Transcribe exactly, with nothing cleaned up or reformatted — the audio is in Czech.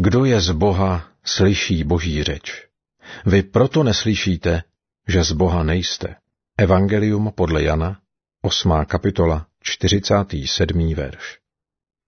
Kdo je z Boha, slyší Boží řeč. Vy proto neslyšíte, že z Boha nejste. Evangelium podle Jana, osmá kapitola, čtyřicátý sedmý verš.